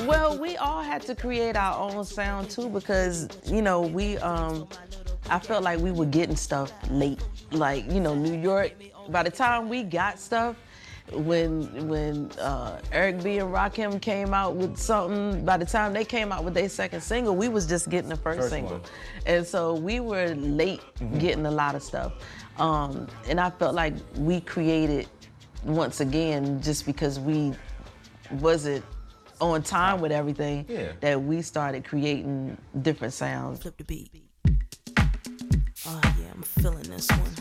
Well, we all had to create our own sound too because, I felt like we were getting stuff late. Like, New York, by the time we got stuff, when Eric B and Rakim came out with something, by the time they came out with their second single, we was just getting the first single. One. And so we were late getting a lot of stuff. And I felt like we created, once again, just because we wasn't on time with everything, that we started creating different sounds. Flip the beat. Oh yeah, I'm feeling this one.